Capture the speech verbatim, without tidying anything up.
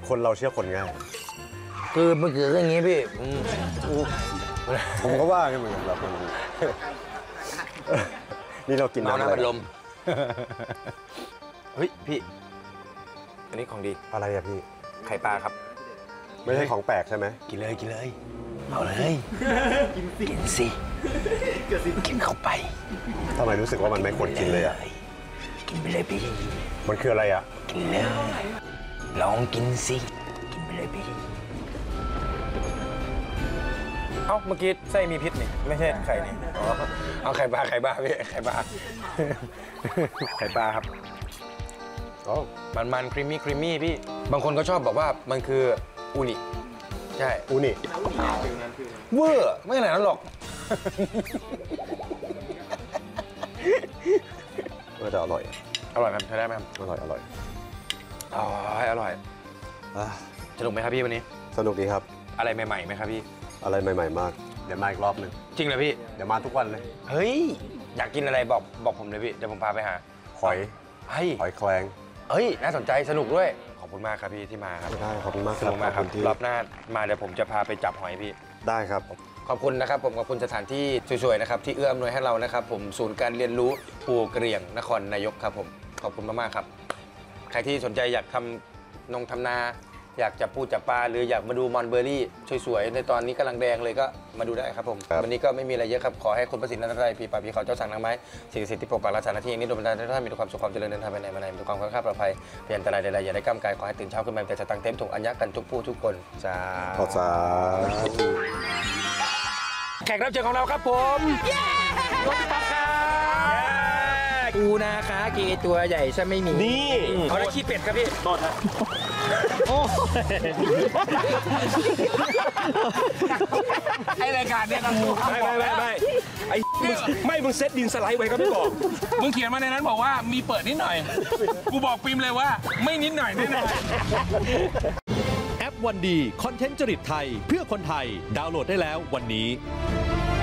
คนเราเชื่อคนง่ายคือมันคือเรื่องนี้พี่ผมก็ว่ากันเหมือนกันแบบนี่เรากินน้ำอะไรลมเฮ้ยพี่อันนี้ของดีอะไรอะพี่ไข่ปลาครับไม่ใช่ของแปลกใช่ไหมกินเลยกินเลยเอาเลยกินสิกินสิกินเข้าไปทำไมรู้สึกว่ามันไม่ควรกินเลยอะกินไปเลยพี่มันคืออะไรอะกินเลยลองกินสิกินไปเลยพี่เอ้าเมื่อกี้ไส้มีพิษนี่ไม่ใช่ไข่นี่อ๋อเอาไข่ปลาไข่ปลาพี่ไข่ปลาไข่ปลาครับอ๋อมันมันครีมมี่ครีมมี่พี่บางคนก็ชอบบอกว่ามันคืออูนิใช่อูนิเวอร์ไม่ขนาดนั้นหรอกก็จะอร่อยอร่อยไหมใช้ได้ไหมอร่อยอร่อยอ๋ออร่อยสนุกไหมครับพี่วันนี้สนุกดีครับอะไรใหม่ๆไหมครับพี่อะไรใหม่ๆมากเดี๋ยวมาอีกรอบหนึ่งจริงเหรอพี่เดี๋ยวมาทุกวันเลยเฮ้ยอยากกินอะไรบอกบอกผมเลยพี่เดี๋ยวผมพาไปหาหอยหอยแครงเฮ้ยน่าสนใจสนุกด้วยขอบคุณมากครับพี่ที่มาครับได้ขอบคุณมากสนุกมากครับรอบหน้ามาเดี๋ยวผมจะพาไปจับหอยพี่ได้ครับขอบคุณนะครับผมขอบคุณสถานที่สวยๆนะครับที่เอื้ออำนวยให้เรานะครับผมศูนย์การเรียนรู้ภูกระเหรี่ยงนครนายกครับผมขอบคุณมากๆครับใครที่สนใจอยากทำนงทำนาอยากจับปูจับปลาหรืออยากมาดูมอนเบอร์รี่สวยๆในตอนนี้กำลังแดงเลยก็มาดูได้ครับผมวันนี้ก็ไม่มีอะไรเยอะครับขอให้คุณประสิทธิ์นันทไตรพี่ป่าพี่เขาเจ้าสั่งนางไม้สิ่งศักดิ์สิทธิ์ที่ปกปักรักษาหน้าที่อย่างนี้โดยบันดาลให้ท่านมีความสุขความเจริญเดินทางไปไหนมาไหนมีความค่าปลอดภัยเปลี่ยนอันตรายใดๆอย่าได้ก้ามกายขอให้ตื่นเช้าขึ้นมาแต่จะตั้งเต็มถุงอัญญะกันทุกผู้ทุกคนจ้าขอสาแขกรับเชิญของเราครับผมรถปักครับปูนาคาเกตัวใหญ่ซะไม่มีนี่เขาได้ขี้เป็ดครับพี่โทษฮะโอ้ไอรายการเนี่ยนะไม่ไม่ไม่ไม่ไอ้ไม่มึงเซตดินสไลด์ไว้ครับพี่บอกมึงเขียนมาในนั้นบอกว่ามีเปิดนิดหน่อยกูบอกปิมเลยว่าไม่นิดหน่อยแน่แอปวันดีคอนเทนต์จริตไทยเพื่อคนไทยดาวน์โหลดได้แล้ววันนี้